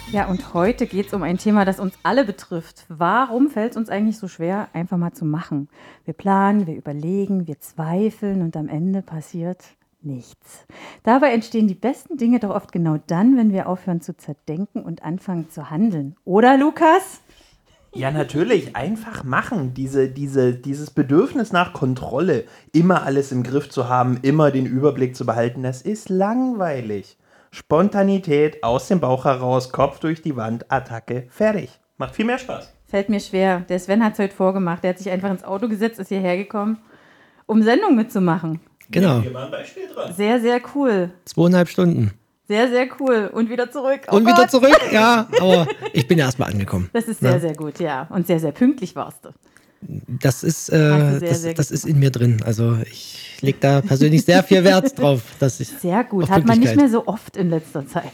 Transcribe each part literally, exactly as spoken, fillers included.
Ja, und heute geht es um ein Thema, das uns alle betrifft. Warum fällt es uns eigentlich so schwer, einfach mal zu machen? Wir planen, wir überlegen, wir zweifeln und am Ende passiert nichts. Dabei entstehen die besten Dinge doch oft genau dann, wenn wir aufhören zu zerdenken und anfangen zu handeln. Oder, Lukas? Ja, natürlich. Einfach machen. Diese, diese, dieses Bedürfnis nach Kontrolle, immer alles im Griff zu haben, immer den Überblick zu behalten, das ist langweilig. Spontanität, aus dem Bauch heraus, Kopf durch die Wand, Attacke, fertig. Macht viel mehr Spaß. Fällt mir schwer. Der Sven hat es heute vorgemacht. Der hat sich einfach ins Auto gesetzt, ist hierher gekommen, um Sendung mitzumachen. Genau. Hier war ein Beispiel dran. Sehr, sehr cool. Zweieinhalb Stunden. Sehr, sehr cool. Und wieder zurück. Oh Und Gott. wieder zurück, ja. Aber ich bin ja erstmal angekommen. Das ist sehr, Ja. sehr gut, ja. Und sehr, sehr pünktlich warst du. Das ist, Hast du äh, sehr, das, sehr das gut ist in mir drin. Also ich lege da persönlich sehr viel Wert drauf, dass ich. Sehr gut. auf Hat man nicht Pünktlichkeit. mehr so oft in letzter Zeit.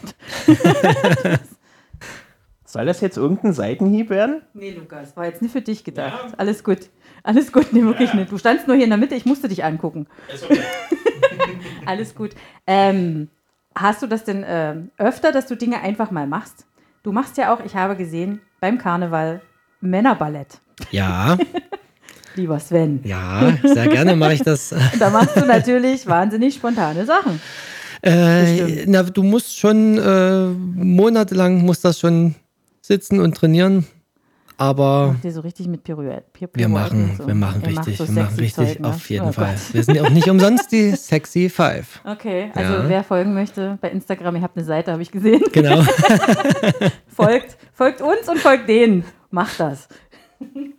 Soll das jetzt irgendein Seitenhieb werden? Nee, Lukas, war jetzt nicht für dich gedacht. Ja. Alles gut. Alles gut, nee, wirklich Ja. nicht. Du standst nur hier in der Mitte, ich musste dich angucken. Ist okay. Alles gut. Ähm, hast du das denn ähm, öfter, dass du Dinge einfach mal machst? Du machst ja auch, ich habe gesehen, beim Karneval Männerballett. Ja, Lieber Sven. ja, sehr gerne mache ich das. Und da machst du natürlich wahnsinnig spontane Sachen. Äh, na, du musst schon äh, monatelang muss das schon sitzen und trainieren. Aber Macht ihr so richtig mit Pirouette? Pi- wir Pirouetten machen, und so. wir machen Ihr macht richtig, so wir machen sexy richtig, Zeug, ne? auf jeden Oh Fall. Gott. Wir sind ja auch nicht umsonst die Sexy Five. Okay, also Ja. wer folgen möchte bei Instagram, ihr habt eine Seite, habe ich gesehen. Genau. folgt, folgt uns und folgt denen. Macht das.